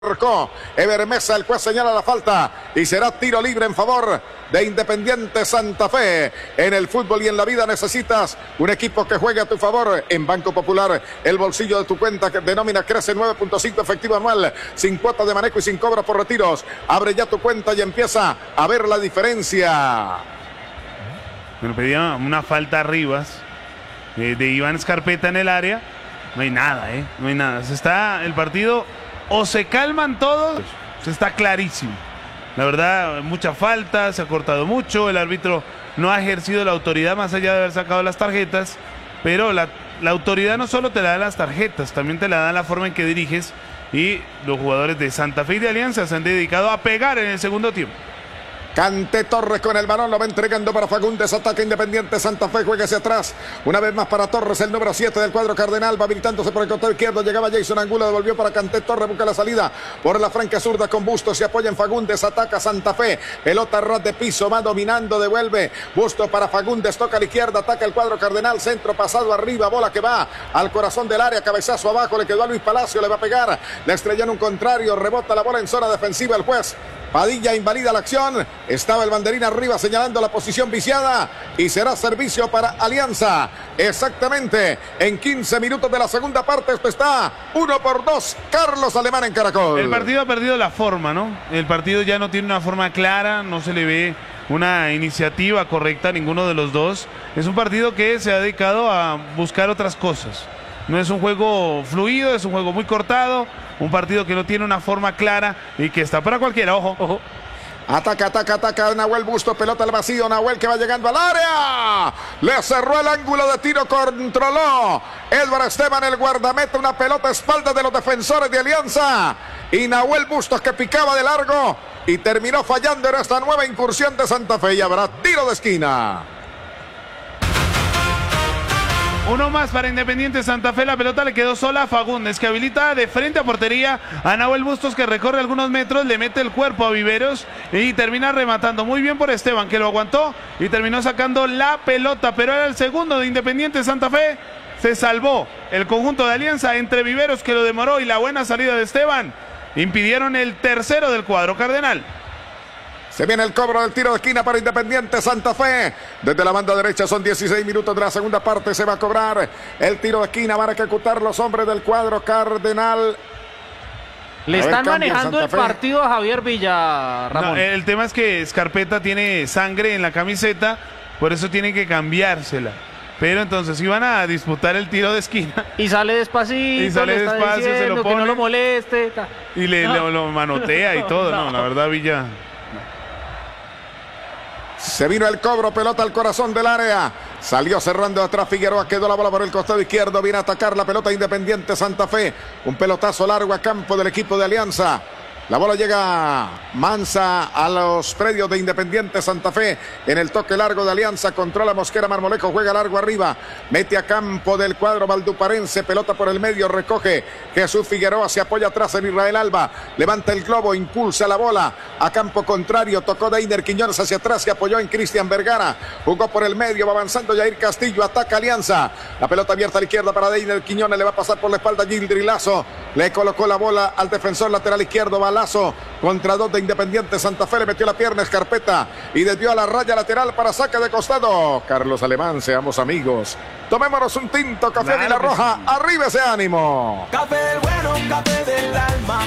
Ever Mesa, el juez señala la falta y será tiro libre en favor de Independiente Santa Fe. En el fútbol y en la vida necesitas un equipo que juegue a tu favor. En Banco Popular, el bolsillo de tu cuenta de nómina crece 9.5 efectivo anual, sin cuota de manejo y sin cobro por retiros. Abre ya tu cuenta y empieza a ver la diferencia. Me pedía una falta a Rivas de Iván Scarpeta en el área. No hay nada, no hay nada. El partido, o se calman todos, está clarísimo. La verdad, mucha falta, se ha cortado mucho, el árbitro no ha ejercido la autoridad más allá de haber sacado las tarjetas, pero la autoridad no solo te la da las tarjetas, también te la da la forma en que diriges, y los jugadores de Santa Fe y de Alianza se han dedicado a pegar en el segundo tiempo. Cante Torres con el balón, lo va entregando para Fagundes, ataca Independiente Santa Fe, juega hacia atrás, una vez más para Torres, el número 7 del cuadro cardenal, va habilitándose por el costado izquierdo, llegaba Jason Angulo, devolvió para Cante Torres, busca la salida por la franca zurda con Bustos, se apoya en Fagundes, ataca Santa Fe, pelota a ras de piso, va dominando, devuelve, Bustos para Fagundes, toca a la izquierda, ataca el cuadro cardenal, centro pasado arriba, bola que va al corazón del área, cabezazo abajo, le quedó a Luis Palacio, le va a pegar, le estrelló en un contrario, rebota la bola en zona defensiva, el juez Padilla invalida la acción, estaba el banderín arriba señalando la posición viciada y será servicio para Alianza. Exactamente en 15 minutos de la segunda parte, esto está 1-2, Carlos Alemán en Caracol. El partido ha perdido la forma, ¿no? El partido ya no tiene una forma clara, no se le ve una iniciativa correcta a ninguno de los dos. Es un partido que se ha dedicado a buscar otras cosas. No es un juego fluido, es un juego muy cortado, un partido que no tiene una forma clara y que está para cualquiera, ojo. Ataca Nahuel Bustos, pelota al vacío, Nahuel que va llegando al área, le cerró el ángulo de tiro, controló Edward Esteban, el guardameta, una pelota a espaldas de los defensores de Alianza, y Nahuel Bustos que picaba de largo y terminó fallando en esta nueva incursión de Santa Fe, y habrá tiro de esquina. Uno más para Independiente Santa Fe, la pelota le quedó sola a Fagundes, que habilita de frente a portería a Nahuel Bustos, que recorre algunos metros, le mete el cuerpo a Viveros y termina rematando muy bien por Esteban, que lo aguantó y terminó sacando la pelota, pero era el segundo de Independiente Santa Fe. Se salvó el conjunto de Alianza entre Viveros, que lo demoró, y la buena salida de Esteban impidieron el tercero del cuadro cardenal. Se viene el cobro del tiro de esquina para Independiente Santa Fe. Desde la banda derecha son 16 minutos de la segunda parte. Se va a cobrar el tiro de esquina. Van a ejecutar los hombres del cuadro cardenal. Le están manejando el partido a Javier Villa, Ramón. No, el tema es que Scarpeta tiene sangre en la camiseta, por eso tiene que cambiársela. Pero entonces iban a disputar el tiro de esquina. Y sale despacito, se lo pone, que no lo moleste. Y lo manotea y todo. No, la verdad, Villa. Se vino el cobro, pelota al corazón del área. Salió cerrando atrás Figueroa, quedó la bola por el costado izquierdo. Viene a atacar la pelota Independiente Santa Fe. Un pelotazo largo a campo del equipo de Alianza. La bola llega mansa a los predios de Independiente Santa Fe. En el toque largo de Alianza, controla Mosquera, Marmolejo juega largo arriba. Mete a campo del cuadro valduparense. Pelota por el medio, recoge Jesús Figueroa. Se apoya atrás en Israel Alba. Levanta el globo, impulsa la bola a campo contrario. Tocó Deiner Quiñones hacia atrás. Se apoyó en Cristian Vergara. Jugó por el medio, va avanzando Jair Castillo. Ataca Alianza. La pelota abierta a la izquierda para Deiner Quiñones. Le va a pasar por la espalda Gildri Lazo. Le colocó la bola al defensor lateral izquierdo. Lazo contra dos de Independiente Santa Fe, le metió la pierna Scarpeta y desvió a la raya lateral para saque de costado. Carlos Alemán, seamos amigos, tomémonos un tinto, café de la Roja, sí. Arriba ese ánimo. Café del bueno, café del alma,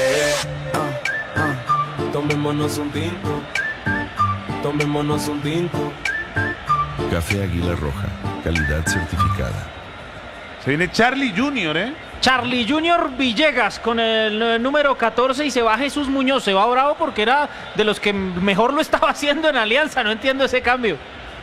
tomémonos un tinto, tomémonos un tinto. Café Águila Roja, calidad certificada. Se viene Charlie Junior, Charlie Junior Villegas con el número 14 y se va Jesús Muñoz. Se va bravo porque era de los que mejor lo estaba haciendo en Alianza. No entiendo ese cambio.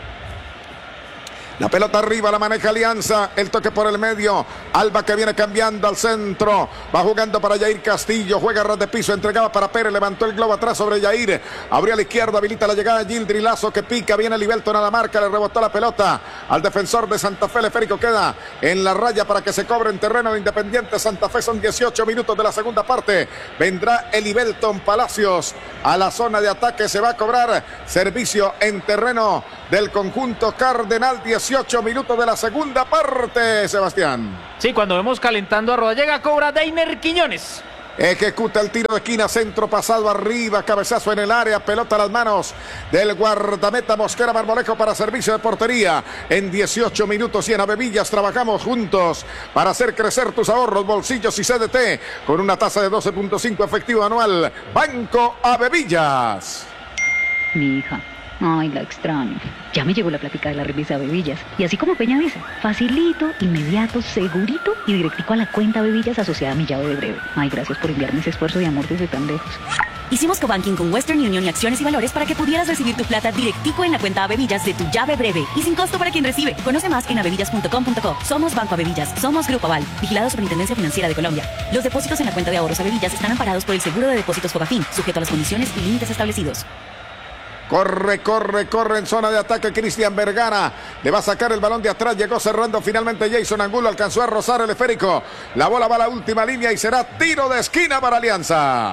La pelota arriba, la maneja Alianza, el toque por el medio, Alba que viene cambiando al centro, va jugando para Jair Castillo, juega a ras de piso, entregaba para Pérez, levantó el globo atrás sobre Jair, abrió a la izquierda, habilita la llegada de Gildri Lazo que pica, viene Libelton a la marca, le rebotó la pelota al defensor de Santa Fe, Leférico queda en la raya para que se cobre en terreno de Independiente Santa Fe, son 18 minutos de la segunda parte, vendrá el Libelton Palacios a la zona de ataque, se va a cobrar servicio en terreno del conjunto cardenal, 18 minutos de la segunda parte, Sebastián. Sí, cuando vemos calentando a Roda, llega, cobra Deiner Quiñones. Ejecuta el tiro de esquina, centro pasado arriba, cabezazo en el área, pelota a las manos del guardameta Mosquera Marmolejo para servicio de portería. En 18 minutos y en Avevillas trabajamos juntos para hacer crecer tus ahorros, bolsillos y CDT con una tasa de 12.5 efectivo anual. Banco Avevillas. Mi hija. Ay, la extraño. Ya me llegó la plática de la remesa Avevillas. Y así como Peña dice, facilito, inmediato, segurito y directico a la cuenta Avevillas asociada a mi llave de breve. Ay, gracias por enviarme ese esfuerzo de amor desde tan lejos. Hicimos cobanking con Western Union y Acciones y Valores para que pudieras recibir tu plata directico en la cuenta Avevillas de tu llave breve y sin costo para quien recibe. Conoce más en avevillas.com.co. Somos Banco Avevillas, somos Grupo Aval, vigilado Superintendencia Financiera de Colombia. Los depósitos en la cuenta de ahorros Avevillas están amparados por el Seguro de Depósitos Fogafín, sujeto a las condiciones y límites establecidos. Corre en zona de ataque Cristian Vergara. Le va a sacar el balón de atrás. Llegó cerrando finalmente Jason Angulo. Alcanzó a rozar el esférico. La bola va a la última línea y será tiro de esquina para Alianza.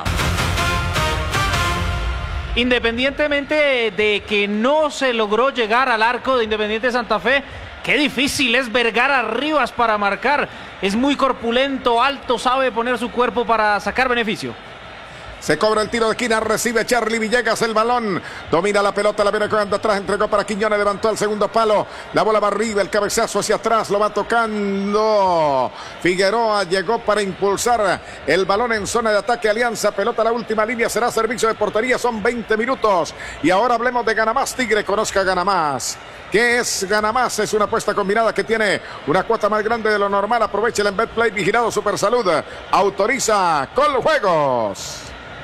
Independientemente de que no se logró llegar al arco de Independiente Santa Fe, qué difícil es Vergara Rivas para marcar. Es muy corpulento, alto, sabe poner su cuerpo para sacar beneficio. Se cobra el tiro de esquina, recibe Charlie Villegas el balón, domina la pelota, la viene jugando atrás, entregó para Quiñones, levantó el segundo palo, la bola va arriba, el cabezazo hacia atrás, lo va tocando Figueroa, llegó para impulsar el balón en zona de ataque Alianza, pelota a la última línea, será servicio de portería, son 20 minutos, y ahora hablemos de Ganamás Tigre, conozca Ganamás. ¿Qué es Ganamás? Es una apuesta combinada que tiene una cuota más grande de lo normal, aprovecha el Betplay, vigilado Supersalud, autoriza Coljuegos.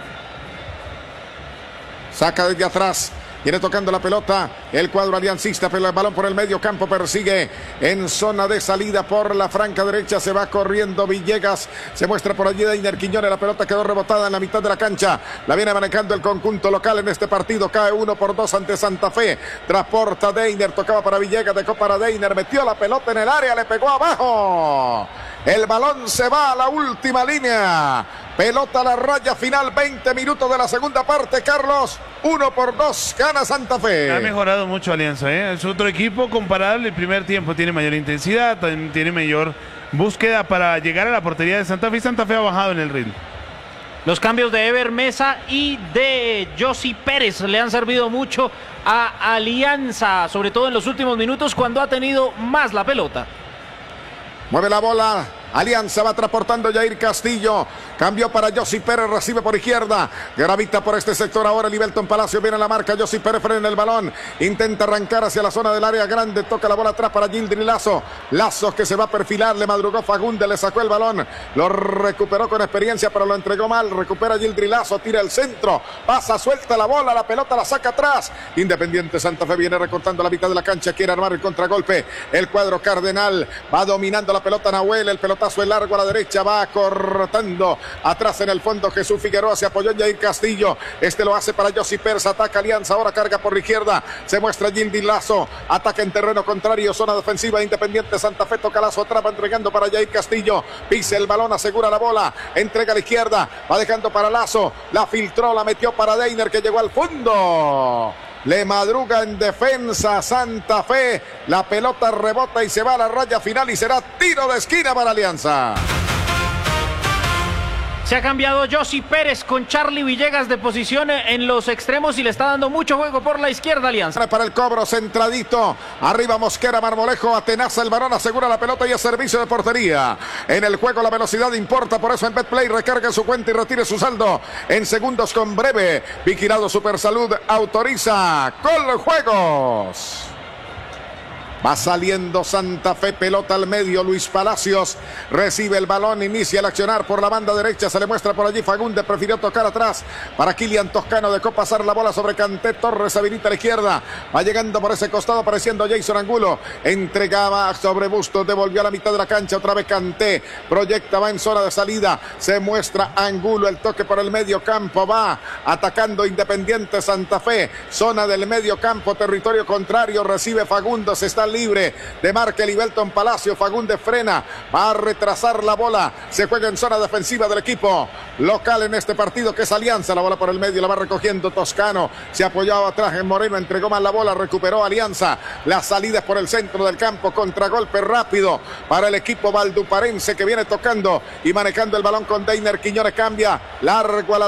Saca desde atrás. Viene tocando la pelota el cuadro aliancista, pero el balón por el medio campo persigue en zona de salida por la franca derecha. Se va corriendo Villegas. Se muestra por allí Deiner Quiñones. La pelota quedó rebotada en la mitad de la cancha. La viene manejando el conjunto local en este partido. Cae 1-2 ante Santa Fe. Transporta Deiner. Tocaba para Villegas. Dejó para Deiner. Metió la pelota en el área. Le pegó abajo. El balón se va a la última línea. Pelota a la raya final, 20 minutos de la segunda parte, Carlos. 1-2, gana Santa Fe. Ha mejorado mucho Alianza, ¿eh? Es otro equipo comparable. El primer tiempo tiene mayor intensidad, tiene mayor búsqueda para llegar a la portería de Santa Fe. Santa Fe ha bajado en el ritmo. Los cambios de Ever Mesa y de Josi Pérez le han servido mucho a Alianza, sobre todo en los últimos minutos cuando ha tenido más la pelota. Mueve la bola. Alianza va transportando Jair Castillo. Cambió para Josi Pérez, recibe por izquierda. Gravita por este sector ahora Livelton Palacio. Viene la marca, Josi Pérez frena el balón. Intenta arrancar hacia la zona del área grande. Toca la bola atrás para Gildri Lazo. Lazo que se va a perfilar. Le madrugó Fagundes, le sacó el balón. Lo recuperó con experiencia, pero lo entregó mal. Recupera Gildri Lazo, tira el centro. Pasa, suelta la bola, la pelota la saca atrás. Independiente Santa Fe viene recortando la mitad de la cancha. Quiere armar el contragolpe. El cuadro cardenal va dominando la pelota Nahuel. El pelotazo es largo a la derecha. Va cortando. Atrás en el fondo Jesús Figueroa, se apoyó en Jair Castillo, este lo hace para Josi Pérez, ataca Alianza, ahora carga por la izquierda, se muestra Gildi Lazo, ataca en terreno contrario, zona defensiva Independiente Santa Fe, toca Lazo atrás, va entregando para Jair Castillo, pisa el balón, asegura la bola, entrega a la izquierda, va dejando para Lazo, la filtró, la metió para Deiner que llegó al fondo. Le madruga en defensa Santa Fe, la pelota rebota y se va a la raya final y será tiro de esquina para Alianza. Se ha cambiado Josi Pérez con Charlie Villegas de posición en los extremos y le está dando mucho juego por la izquierda Alianza. Para el cobro centradito, arriba Mosquera Marmolejo, atenaza el balón, asegura la pelota y es servicio de portería. En el juego la velocidad importa, por eso en Betplay recarga su cuenta y retire su saldo en segundos con breve. Vigilado Supersalud, autoriza Coljuegos. Va saliendo Santa Fe, pelota al medio, Luis Palacios recibe el balón, inicia el accionar por la banda derecha, se le muestra por allí Fagundes, prefirió tocar atrás para Kilian Toscano, dejó pasar la bola sobre Kanté, Torres habilita a la izquierda, va llegando por ese costado apareciendo Jason Angulo, entregaba sobre Bustos, devolvió a la mitad de la cancha, otra vez Kanté, proyecta, va en zona de salida, se muestra Angulo, el toque por el medio campo, va atacando Independiente Santa Fe, zona del medio campo, territorio contrario, recibe Fagundes, está libre de marca Libelton Palacio. Fagundes frena, va a retrasar la bola. Se juega en zona defensiva del equipo local en este partido que es Alianza. La bola por el medio la va recogiendo Toscano. Se apoyaba atrás en Moreno, entregó más la bola, recuperó Alianza. La salida es por el centro del campo, contragolpe rápido para el equipo valduparense que viene tocando y manejando el balón con Deiner Quiñones. Cambia largo a la